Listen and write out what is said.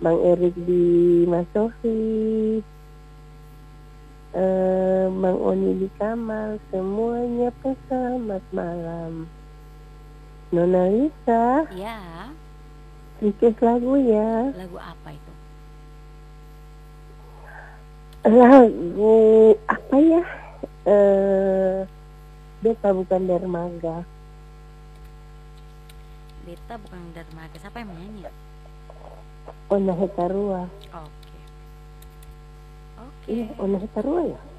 Bang Erik di Mas Sofi, Bang Oni di Kamal, semuanya selamat malam. Nona Lisa, Ya, request lagu ya. lagu apa itu? Lagu apa ya? Beta bukan dermaga. Beta bukan dermaga. Siapa yang menyanyi? Ona Hetarua. Oke. Iya, Oke. Ona Hetarua ya.